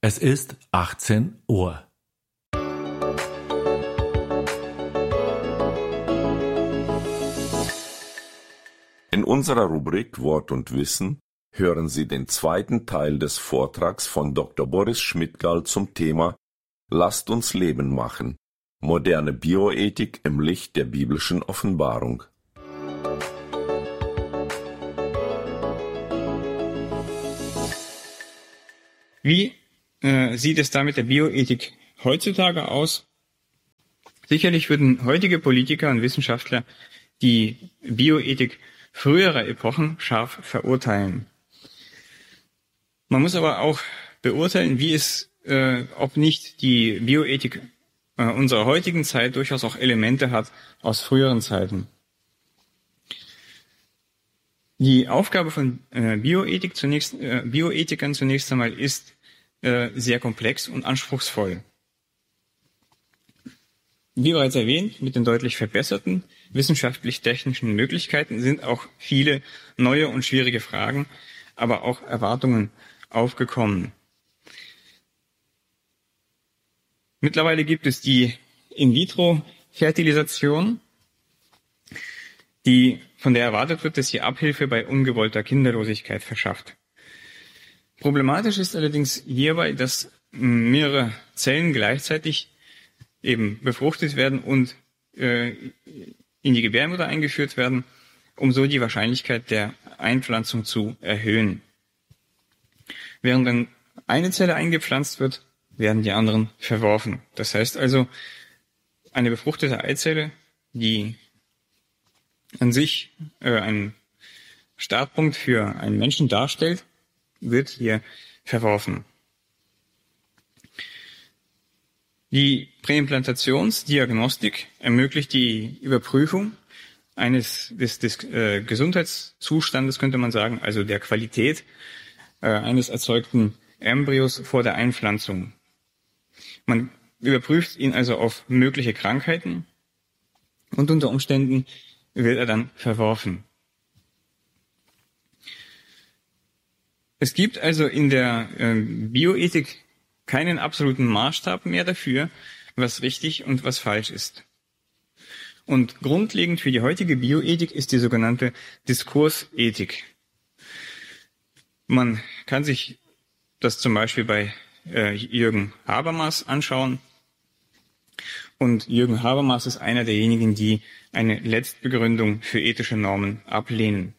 Es ist 18 Uhr. In unserer Rubrik Wort und Wissen hören Sie den zweiten Teil des Vortrags von Dr. Boris Schmidgall zum Thema Lasst uns Leben machen. Moderne Bioethik im Licht der biblischen Offenbarung. Wie sieht es da mit der Bioethik heutzutage aus? Sicherlich würden heutige Politiker und Wissenschaftler die Bioethik früherer Epochen scharf verurteilen. Man muss aber auch beurteilen, ob nicht die Bioethik unserer heutigen Zeit durchaus auch Elemente hat aus früheren Zeiten. Die Aufgabe von Bioethikern zunächst einmal ist sehr komplex und anspruchsvoll. Wie bereits erwähnt, mit den deutlich verbesserten wissenschaftlich-technischen Möglichkeiten sind auch viele neue und schwierige Fragen, aber auch Erwartungen aufgekommen. Mittlerweile gibt es die In-vitro-Fertilisation, von der erwartet wird, dass sie Abhilfe bei ungewollter Kinderlosigkeit verschafft. Problematisch ist allerdings hierbei, dass mehrere Zellen gleichzeitig eben befruchtet werden und in die Gebärmutter eingeführt werden, um so die Wahrscheinlichkeit der Einpflanzung zu erhöhen. Während dann eine Zelle eingepflanzt wird, werden die anderen verworfen. Das heißt also, eine befruchtete Eizelle, die an sich einen Startpunkt für einen Menschen darstellt, wird hier verworfen. Die Präimplantationsdiagnostik ermöglicht die Überprüfung des Gesundheitszustandes, könnte man sagen, also der Qualität eines erzeugten Embryos vor der Einpflanzung. Man überprüft ihn also auf mögliche Krankheiten und unter Umständen wird er dann verworfen. Es gibt also in der Bioethik keinen absoluten Maßstab mehr dafür, was richtig und was falsch ist. Und grundlegend für die heutige Bioethik ist die sogenannte Diskursethik. Man kann sich das zum Beispiel bei Jürgen Habermas anschauen. Und Jürgen Habermas ist einer derjenigen, die eine Letztbegründung für ethische Normen ablehnen.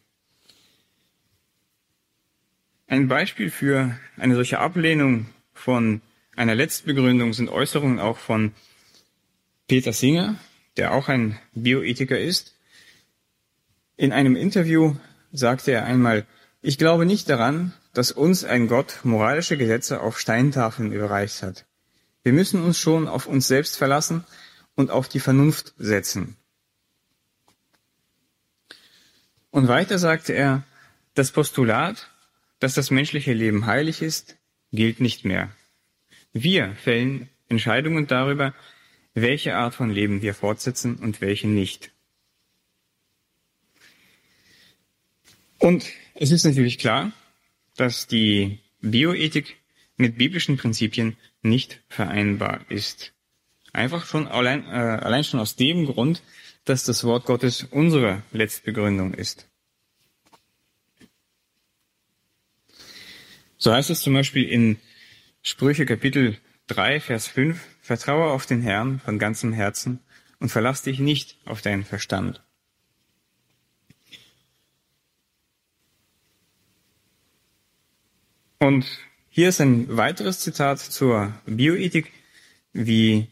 Ein Beispiel für eine solche Ablehnung von einer Letztbegründung sind Äußerungen auch von Peter Singer, der auch ein Bioethiker ist. In einem Interview sagte er einmal: Ich glaube nicht daran, dass uns ein Gott moralische Gesetze auf Steintafeln überreicht hat. Wir müssen uns schon auf uns selbst verlassen und auf die Vernunft setzen. Und weiter sagte er: Das Postulat, dass das menschliche Leben heilig ist, gilt nicht mehr. Wir fällen Entscheidungen darüber, welche Art von Leben wir fortsetzen und welche nicht. Und es ist natürlich klar, dass die Bioethik mit biblischen Prinzipien nicht vereinbar ist. Einfach schon allein schon aus dem Grund, dass das Wort Gottes unsere Letztbegründung ist. So heißt es zum Beispiel in Sprüche Kapitel 3, Vers 5, Vertraue auf den Herrn von ganzem Herzen und verlass dich nicht auf deinen Verstand. Und hier ist ein weiteres Zitat zur Bioethik, wie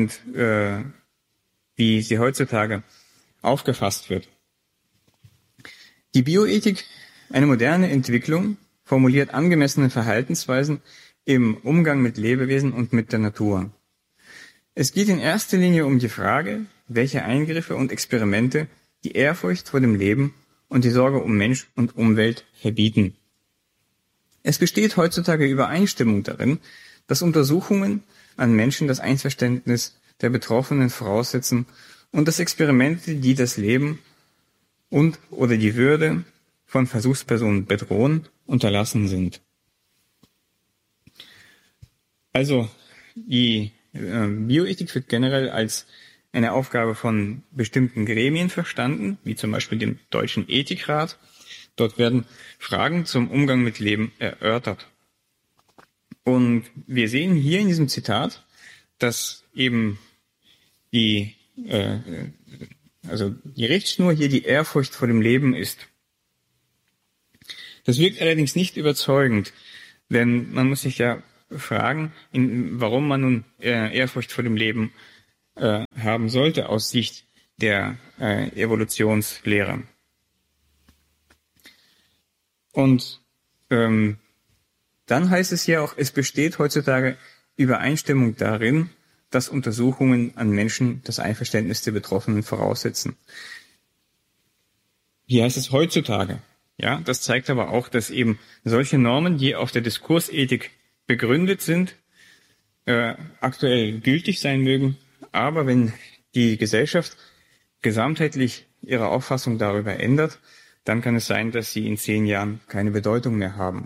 sie heutzutage aufgefasst wird. Die Bioethik, eine moderne Entwicklung, formuliert angemessene Verhaltensweisen im Umgang mit Lebewesen und mit der Natur. Es geht in erster Linie um die Frage, welche Eingriffe und Experimente die Ehrfurcht vor dem Leben und die Sorge um Mensch und Umwelt verbieten. Es besteht heutzutage Übereinstimmung darin, dass Untersuchungen an Menschen das Einverständnis der Betroffenen voraussetzen und dass Experimente, die das Leben und/oder die Würde von Versuchspersonen bedrohen, unterlassen sind. Also die Bioethik wird generell als eine Aufgabe von bestimmten Gremien verstanden, wie zum Beispiel dem Deutschen Ethikrat. Dort werden Fragen zum Umgang mit Leben erörtert. Und wir sehen hier in diesem Zitat, dass eben die Richtschnur hier die Ehrfurcht vor dem Leben ist. Das wirkt allerdings nicht überzeugend, denn man muss sich ja fragen, warum man nun Ehrfurcht vor dem Leben haben sollte aus Sicht der Evolutionslehre. Und dann heißt es ja auch, es besteht heutzutage Übereinstimmung darin, dass Untersuchungen an Menschen das Einverständnis der Betroffenen voraussetzen. Hier heißt es heutzutage. Ja, das zeigt aber auch, dass eben solche Normen, die auf der Diskursethik begründet sind, aktuell gültig sein mögen. Aber wenn die Gesellschaft gesamtheitlich ihre Auffassung darüber ändert, dann kann es sein, dass sie in 10 Jahren keine Bedeutung mehr haben.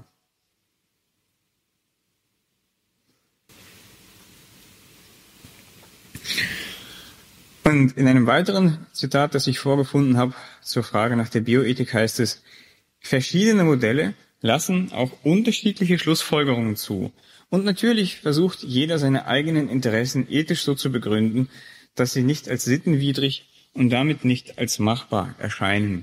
Und in einem weiteren Zitat, das ich vorgefunden habe, zur Frage nach der Bioethik heißt es, verschiedene Modelle lassen auch unterschiedliche Schlussfolgerungen zu. Und natürlich versucht jeder seine eigenen Interessen ethisch so zu begründen, dass sie nicht als sittenwidrig und damit nicht als machbar erscheinen.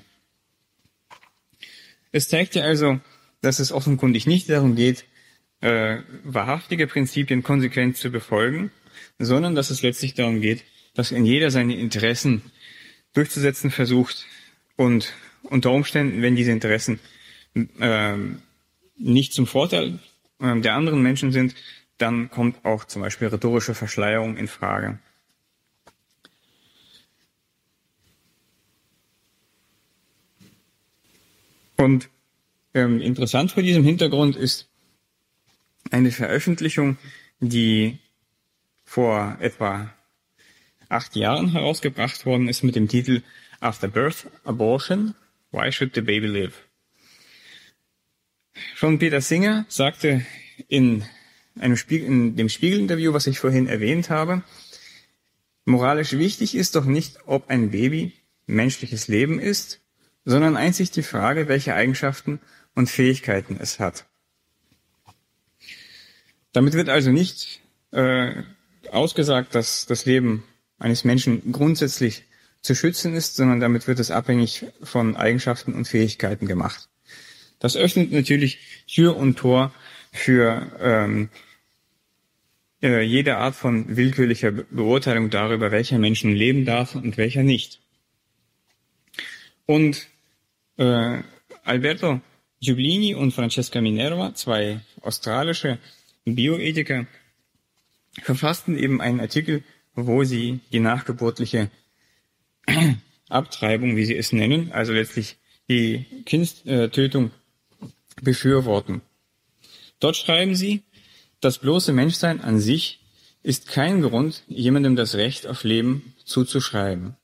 Es zeigt ja also, dass es offenkundig nicht darum geht, wahrhaftige Prinzipien konsequent zu befolgen, sondern dass es letztlich darum geht, dass jeder seine Interessen durchzusetzen versucht und unter Umständen, wenn diese Interessen nicht zum Vorteil der anderen Menschen sind, dann kommt auch zum Beispiel rhetorische Verschleierung in Frage. Und interessant vor diesem Hintergrund ist eine Veröffentlichung, die vor etwa 8 Jahren herausgebracht worden ist mit dem Titel After Birth Abortion, Why Should the Baby Live? Schon Peter Singer sagte in dem Spiegel-Interview, was ich vorhin erwähnt habe, moralisch wichtig ist doch nicht, ob ein Baby menschliches Leben ist, sondern einzig die Frage, welche Eigenschaften und Fähigkeiten es hat. Damit wird also nicht ausgesagt, dass das Leben eines Menschen grundsätzlich zu schützen ist, sondern damit wird es abhängig von Eigenschaften und Fähigkeiten gemacht. Das öffnet natürlich Tür und Tor für jede Art von willkürlicher Beurteilung darüber, welcher Menschen leben darf und welcher nicht. Und Alberto Giublini und Francesca Minerva, 2 australische Bioethiker, verfassten eben einen Artikel, wo sie die nachgeburtliche Abtreibung, wie sie es nennen, also letztlich die Kindstötung befürworten. Dort schreiben sie, das bloße Menschsein an sich ist kein Grund, jemandem das Recht auf Leben zuzuschreiben.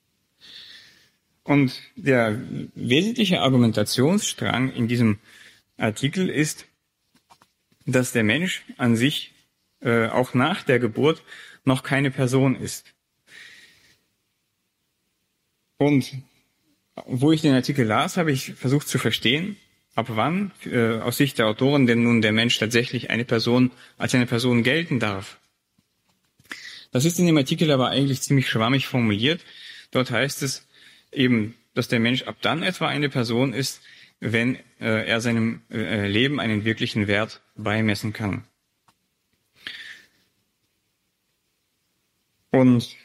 Und der wesentliche Argumentationsstrang in diesem Artikel ist, dass der Mensch an sich auch nach der Geburt noch keine Person ist. Und wo ich den Artikel las, habe ich versucht zu verstehen, ab wann aus Sicht der Autoren denn nun der Mensch tatsächlich als eine Person gelten darf. Das ist in dem Artikel aber eigentlich ziemlich schwammig formuliert. Dort heißt es eben, dass der Mensch ab dann etwa eine Person ist, wenn er seinem Leben einen wirklichen Wert beimessen kann. Und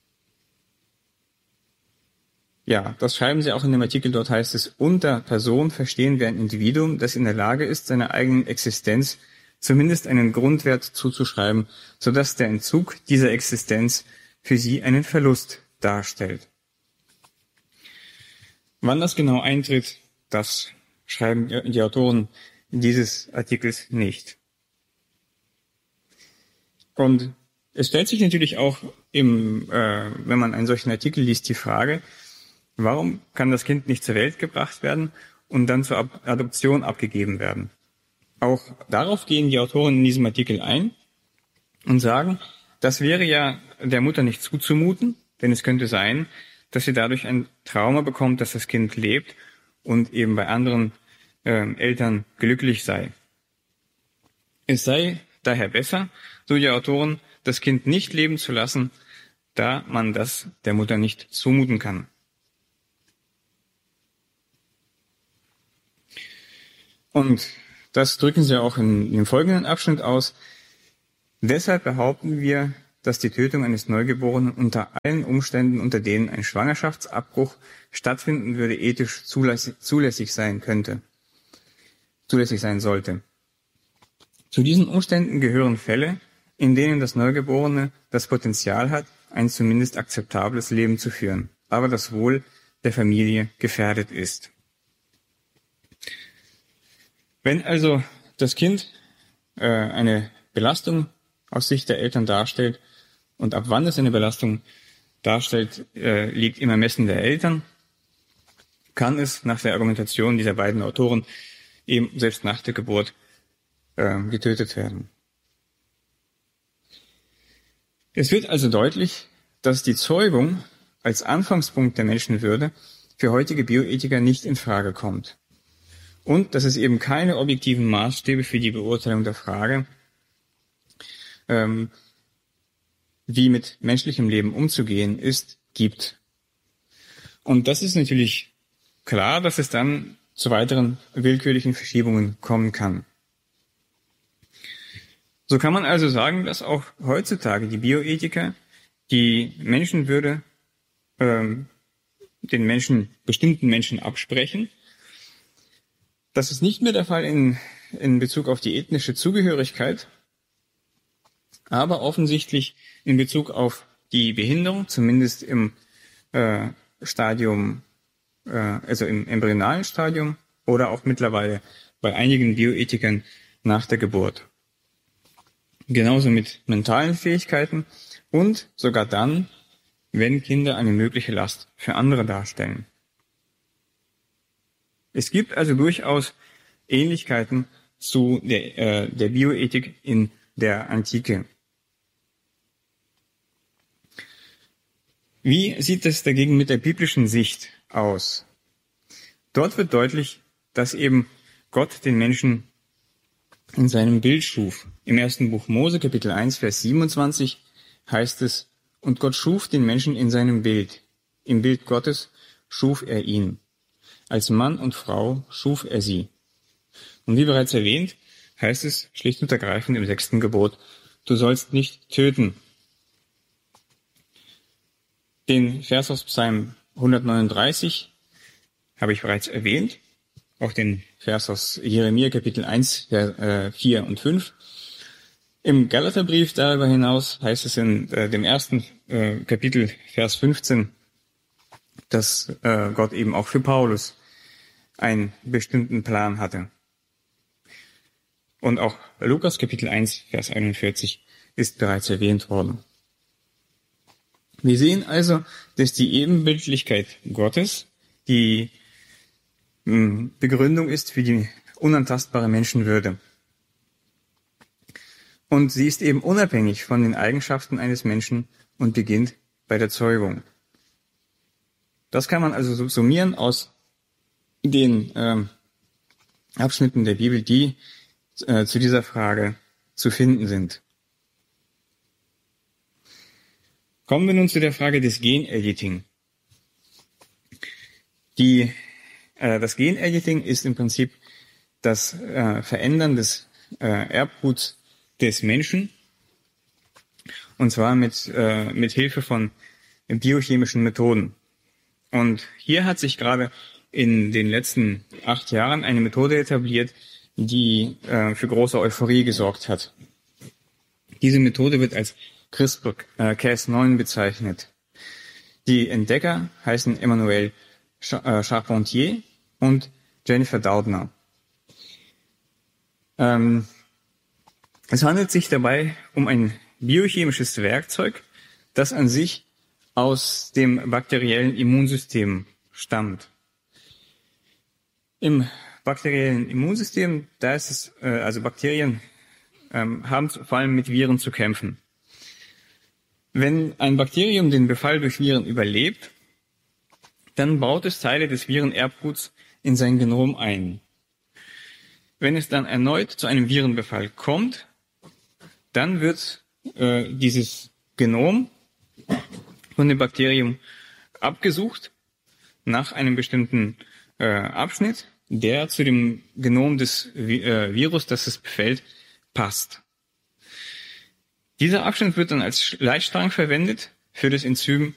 ja, das schreiben sie auch in dem Artikel. Dort heißt es, unter Person verstehen wir ein Individuum, das in der Lage ist, seiner eigenen Existenz zumindest einen Grundwert zuzuschreiben, sodass der Entzug dieser Existenz für sie einen Verlust darstellt. Wann das genau eintritt, das schreiben die Autoren dieses Artikels nicht. Und es stellt sich natürlich auch, wenn man einen solchen Artikel liest, die Frage, warum kann das Kind nicht zur Welt gebracht werden und dann zur Adoption abgegeben werden? Auch darauf gehen die Autoren in diesem Artikel ein und sagen, das wäre ja der Mutter nicht zuzumuten, denn es könnte sein, dass sie dadurch ein Trauma bekommt, dass das Kind lebt und eben bei anderen Eltern glücklich sei. Es sei daher besser, so die Autoren, das Kind nicht leben zu lassen, da man das der Mutter nicht zumuten kann. Und das drücken sie auch in dem folgenden Abschnitt aus. Deshalb behaupten wir, dass die Tötung eines Neugeborenen unter allen Umständen, unter denen ein Schwangerschaftsabbruch stattfinden würde, ethisch zulässig sein sollte. Zu diesen Umständen gehören Fälle, in denen das Neugeborene das Potenzial hat, ein zumindest akzeptables Leben zu führen, aber das Wohl der Familie gefährdet ist. Wenn also das Kind eine Belastung aus Sicht der Eltern darstellt, und ab wann es eine Belastung darstellt, liegt im Ermessen der Eltern, kann es nach der Argumentation dieser beiden Autoren eben selbst nach der Geburt getötet werden. Es wird also deutlich, dass die Zeugung als Anfangspunkt der Menschenwürde für heutige Bioethiker nicht in Frage kommt. Und dass es eben keine objektiven Maßstäbe für die Beurteilung der Frage, wie mit menschlichem Leben umzugehen ist, gibt. Und das ist natürlich klar, dass es dann zu weiteren willkürlichen Verschiebungen kommen kann. So kann man also sagen, dass auch heutzutage die Bioethiker die Menschenwürde den bestimmten Menschen absprechen. Das ist nicht mehr der Fall in Bezug auf die ethnische Zugehörigkeit, aber offensichtlich in Bezug auf die Behinderung, zumindest im Stadium, also im embryonalen Stadium oder auch mittlerweile bei einigen Bioethikern nach der Geburt. Genauso mit mentalen Fähigkeiten und sogar dann, wenn Kinder eine mögliche Last für andere darstellen. Es gibt also durchaus Ähnlichkeiten zu der Bioethik in der Antike. Wie sieht es dagegen mit der biblischen Sicht aus? Dort wird deutlich, dass eben Gott den Menschen in seinem Bild schuf. Im 1. Buch Mose, Kapitel 1, Vers 27 heißt es, und Gott schuf den Menschen in seinem Bild. Im Bild Gottes schuf er ihn. Als Mann und Frau schuf er sie. Und wie bereits erwähnt, heißt es schlicht und ergreifend im 6. Gebot, du sollst nicht töten. Den Vers aus Psalm 139 habe ich bereits erwähnt, auch den Vers aus Jeremia Kapitel 1, 4 und 5. Im Galaterbrief darüber hinaus heißt es in dem ersten Kapitel, Vers 15, dass Gott eben auch für Paulus einen bestimmten Plan hatte. Und auch Lukas Kapitel 1, Vers 41 ist bereits erwähnt worden. Wir sehen also, dass die Ebenbildlichkeit Gottes die Begründung ist für die unantastbare Menschenwürde. Und sie ist eben unabhängig von den Eigenschaften eines Menschen und beginnt bei der Zeugung. Das kann man also subsumieren aus den Abschnitten der Bibel, die zu dieser Frage zu finden sind. Kommen wir nun zu der Frage des Genediting. Das Genediting ist im Prinzip das Verändern des Erbguts des Menschen, und zwar mit Hilfe von biochemischen Methoden. Und hier hat sich gerade in den letzten 8 Jahren eine Methode etabliert, die für große Euphorie gesorgt hat. Diese Methode wird als CRISPR-Cas9 bezeichnet. Die Entdecker heißen Emmanuel Charpentier und Jennifer Doudna. Es handelt sich dabei um ein biochemisches Werkzeug, das an sich aus dem bakteriellen Immunsystem stammt. Im bakteriellen Immunsystem, da ist es, also Bakterien haben vor allem mit Viren zu kämpfen. Wenn ein Bakterium den Befall durch Viren überlebt, dann baut es Teile des Virenerbguts in sein Genom ein. Wenn es dann erneut zu einem Virenbefall kommt, dann wird dieses Genom von dem Bakterium abgesucht nach einem bestimmten Abschnitt, der zu dem Genom des Virus, das es befällt, passt. Dieser Abschnitt wird dann als Leitstrang verwendet für das Enzym